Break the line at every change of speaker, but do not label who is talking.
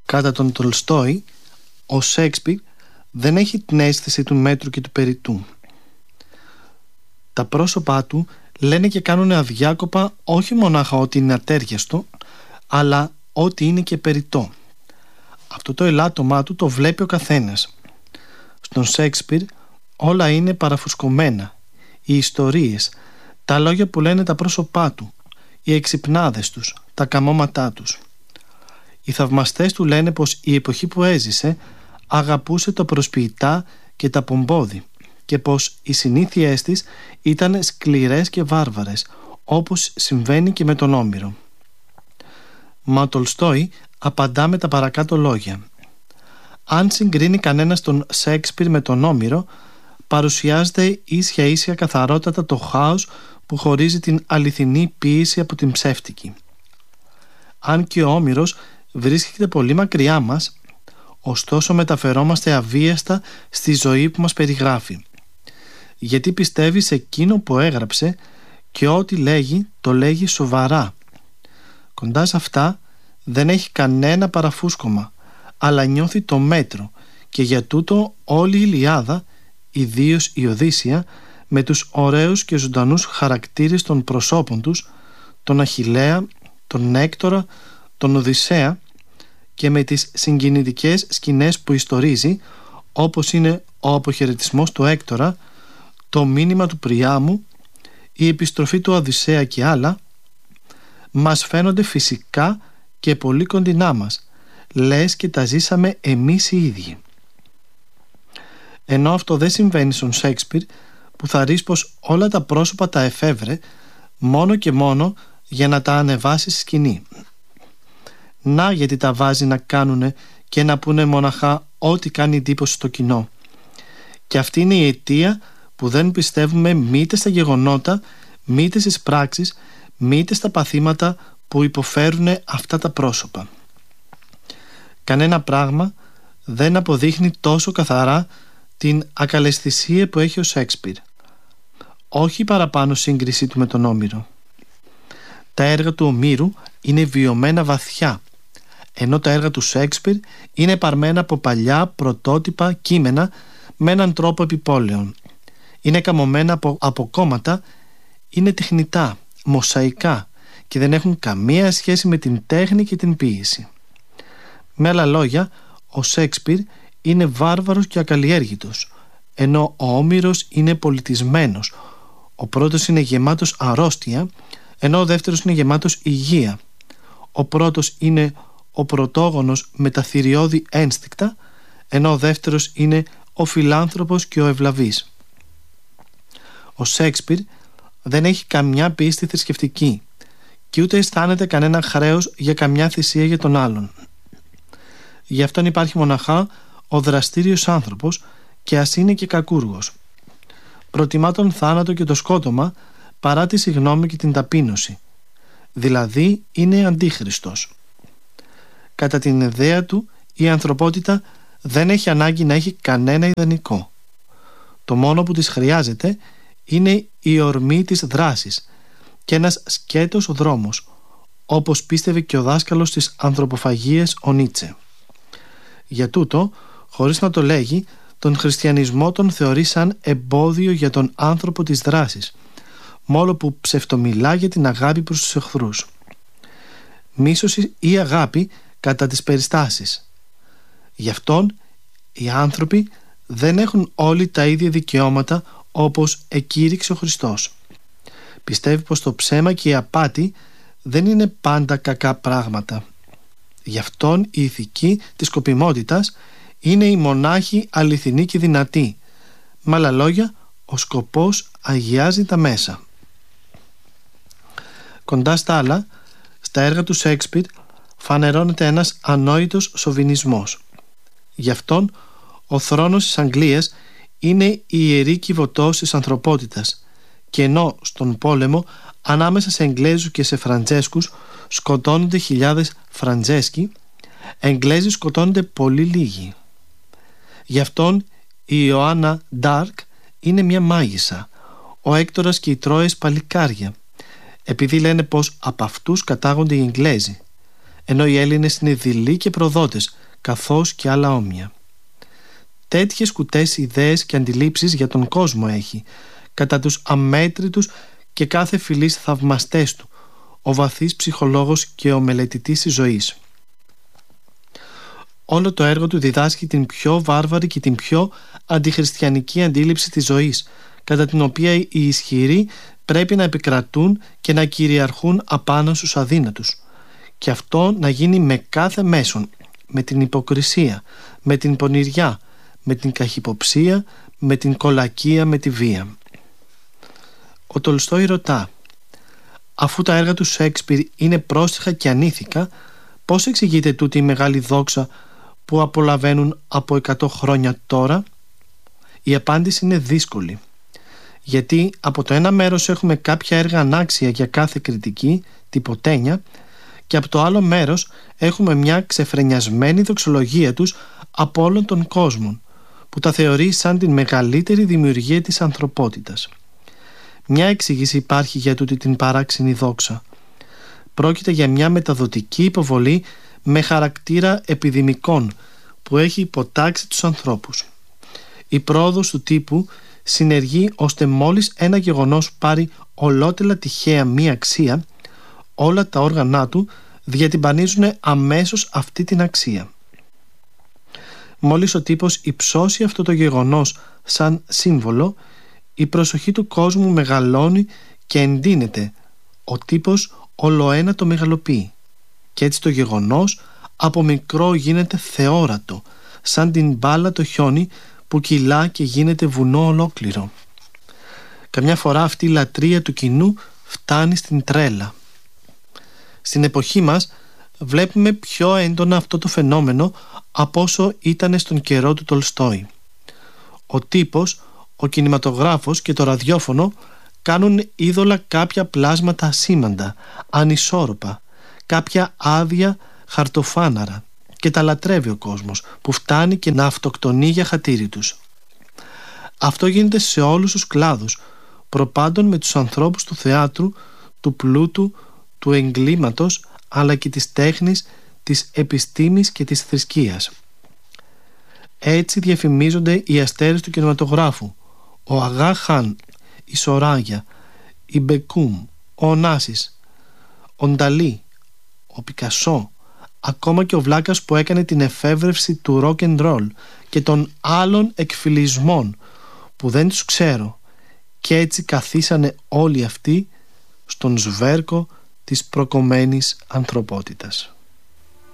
Κατά τον Τολστόη, ο Σέξπιρ δεν έχει την αίσθηση του μέτρου και του περιττού. Τα πρόσωπά του λένε και κάνουν αδιάκοπα όχι μονάχα ότι είναι ατέριαστο, αλλά ότι είναι και περιττό. Αυτό το ελάττωμά του το βλέπει ο καθένας. Στον Σέξπιρ όλα είναι παραφουσκωμένα. Οι ιστορίες, τα λόγια που λένε τα πρόσωπά του, οι εξυπνάδες τους, τα καμώματά τους. Οι θαυμαστές του λένε πως η εποχή που έζησε αγαπούσε το προσποιητά και τα πομπόδι και πως οι συνήθειές της ήταν σκληρές και βάρβαρες, όπως συμβαίνει και με τον Όμηρο. Μα ο Τολστόη απαντά με τα παρακάτω λόγια. Αν συγκρίνει κανένας τον Σέξπιρ με τον Όμηρο, παρουσιάζεται ίσια ίσια καθαρότατα το χάος που χωρίζει την αληθινή ποίηση από την ψεύτικη. Αν και ο Όμηρος βρίσκεται πολύ μακριά μας, ωστόσο μεταφερόμαστε αβίαστα στη ζωή που μας περιγράφει, γιατί πιστεύει σε εκείνο που έγραψε και ό,τι λέγει το λέγει σοβαρά. Κοντά σε αυτά δεν έχει κανένα παραφούσκωμα, αλλά νιώθει το μέτρο, και για τούτο όλη η Ιλιάδα, ιδίως η Οδύσσεια, με τους ωραίους και ζωντανούς χαρακτήρες των προσώπων τους, τον Αχιλλέα, τον Έκτορα, τον Οδυσσέα, και με τις συγκινητικές σκηνές που ιστορίζει, όπως είναι ο αποχαιρετισμός του Έκτορα, το μήνυμα του Πριάμου, η επιστροφή του Οδυσσέα και άλλα, μας φαίνονται φυσικά και πολύ κοντινά μας, λες και τα ζήσαμε εμείς οι ίδιοι. Ενώ αυτό δεν συμβαίνει στον Σέξπιρ, που θα ρίξει πως όλα τα πρόσωπα τα εφεύρε μόνο και μόνο για να τα ανεβάσει στη σκηνή. Να γιατί τα βάζει να κάνουνε και να πούνε μοναχά ό,τι κάνει εντύπωση στο κοινό. Και αυτή είναι η αιτία που δεν πιστεύουμε μήτε στα γεγονότα, μήτε στις πράξεις, μήτε στα παθήματα που υποφέρουν αυτά τα πρόσωπα. Κανένα πράγμα δεν αποδείχνει τόσο καθαρά την ακαλαισθησία που έχει ο Σέξπιρ. Όχι παραπάνω σύγκρισή του με τον Όμηρο. Τα έργα του Ομήρου είναι βιωμένα βαθιά, ενώ τα έργα του Σέξπιρ είναι παρμένα από παλιά πρωτότυπα κείμενα με έναν τρόπο επιπόλαιων. Είναι καμωμένα από κόμματα, είναι τεχνητά, μοσαϊκά και δεν έχουν καμία σχέση με την τέχνη και την ποίηση. Με άλλα λόγια, ο Σέξπιρ είναι βάρβαρος και ακαλλιέργητος, ενώ ο Όμηρος είναι πολιτισμένος. Ο πρώτος είναι γεμάτος αρρώστια, ενώ ο δεύτερος είναι γεμάτος υγεία. Ο πρώτος είναι ο πρωτόγονος με τα θηριώδη ένστικτα, ενώ ο δεύτερος είναι ο φιλάνθρωπος και ο ευλαβής. Ο Σέξπιρ δεν έχει καμιά πίστη θρησκευτική και ούτε αισθάνεται κανένα χρέος για καμιά θυσία για τον άλλον. Γι' αυτόν υπάρχει μοναχά ο δραστήριος άνθρωπος, και ας είναι και κακούργος. Προτιμά τον θάνατο και το σκότωμα παρά τη συγνώμη και την ταπείνωση. Δηλαδή είναι αντίχριστος. Κατά την ιδέα του, η ανθρωπότητα δεν έχει ανάγκη να έχει κανένα ιδανικό. Το μόνο που της χρειάζεται είναι η ορμή της δράσης και ένας σκέτος δρόμος, όπως πίστευε και ο δάσκαλος της ανθρωποφαγίας ο Νίτσε. Για τούτο, χωρίς να το λέγει, τον χριστιανισμό τον θεωρεί σαν εμπόδιο για τον άνθρωπο της δράσης, μόλο που ψευτομιλά για την αγάπη προς τους εχθρούς. Μίσος ή αγάπη κατά τις περιστάσεις. Γι' αυτόν οι άνθρωποι δεν έχουν όλοι τα ίδια δικαιώματα όπως εκήρυξε ο Χριστός. Πιστεύει πως το ψέμα και η απάτη δεν είναι πάντα κακά πράγματα. Γι' αυτόν η ηθική της σκοπιμότητας είναι η μονάχη αληθινή και δυνατή. Με άλλα λόγια, ο σκοπός αγιάζει τα μέσα. Κοντά στα άλλα, στα έργα του Σέξπιρ φανερώνεται ένας ανόητος σοβινισμός. Γι' αυτόν ο θρόνος της Αγγλίας είναι η ιερή κυβωτός της ανθρωπότητας, και ενώ στον πόλεμο ανάμεσα σε Εγγλέζους και σε Φραντζέσκους σκοτώνονται χιλιάδες Φραντζέσκοι, Εγγλέζοι σκοτώνονται πολύ λίγοι. Γι' αυτόν η Ιωάννα Ντάρκ είναι μια μάγισσα, ο Έκτορας και οι Τρόες παλικάρια, επειδή λένε πως από αυτούς κατάγονται οι Εγγλέζοι, ενώ οι Έλληνες είναι δειλοί και προδότες, καθώς και άλλα όμοια. Τέτοιες κουτές ιδέες και αντιλήψεις για τον κόσμο έχει, κατά τους αμέτρητους και κάθε φυλής θαυμαστές του, ο βαθύς ψυχολόγος και ο μελετητής της ζωής. Όλο το έργο του διδάσκει την πιο βάρβαρη και την πιο αντιχριστιανική αντίληψη της ζωής, κατά την οποία οι ισχυροί πρέπει να επικρατούν και να κυριαρχούν απάνω στους αδύνατους, και αυτό να γίνει με κάθε μέσον, με την υποκρισία, με την πονηριά, με την καχυποψία, με την κολακία, με τη βία. Ο Τολστόι ρωτά: αφού τα έργα του Σέξπιρ είναι πρόστιχα και ανήθικα, πώς εξηγείται τούτη η μεγάλη δόξα που απολαβαίνουν από 100 χρόνια τώρα? Η απάντηση είναι δύσκολη, γιατί από το ένα μέρος έχουμε κάποια έργα ανάξια για κάθε κριτική, τυποτένια, και από το άλλο μέρος έχουμε μια ξεφρενιασμένη δοξολογία τους από όλων των κόσμων, που τα θεωρεί σαν την μεγαλύτερη δημιουργία της ανθρωπότητας. Μια εξήγηση υπάρχει για τούτη την παράξενη δόξα. Πρόκειται για μια μεταδοτική υποβολή με χαρακτήρα επιδημικών που έχει υποτάξει τους ανθρώπους. Η πρόοδος του τύπου συνεργεί ώστε μόλις ένα γεγονός πάρει ολότελα τυχαία μία αξία, όλα τα όργανά του διατυμπανίζουν αμέσως αυτή την αξία. Μόλις ο τύπος υψώσει αυτό το γεγονός σαν σύμβολο, η προσοχή του κόσμου μεγαλώνει και εντείνεται. Ο τύπος ολοένα το μεγαλοποιεί, και έτσι το γεγονός από μικρό γίνεται θεόρατο, σαν την μπάλα το χιόνι που κυλά και γίνεται βουνό ολόκληρο. Καμιά φορά αυτή η λατρεία του κοινού φτάνει στην τρέλα. Στην εποχή μας βλέπουμε πιο έντονα αυτό το φαινόμενο από όσο ήταν στον καιρό του Τολστόι. Ο τύπος, ο κινηματογράφος και το ραδιόφωνο κάνουν είδωλα κάποια πλάσματα ασήμαντα, ανισόρροπα, κάποια άδεια χαρτοφάναρα, και τα λατρεύει ο κόσμος, που φτάνει και να αυτοκτονεί για χατήρι τους. Αυτό γίνεται σε όλους τους κλάδους, προπάντων με τους ανθρώπους του θεάτρου, του πλούτου, του εγκλήματος, αλλά και της τέχνης, της επιστήμης και της θρησκείας. Έτσι διαφημίζονται οι αστέρες του κινηματογράφου: ο Αγά Χάν, η Σοράγια, η Μπεκούμ, ο Ωνάσης, ο Νταλή, ο Πικασό, ακόμα και ο βλάκας που έκανε την εφεύρευση του rock and roll και των άλλων εκφυλισμών που δεν τους ξέρω, και έτσι καθίσανε όλοι αυτοί στον σβέρκο της προκομμένης ανθρωπότητας.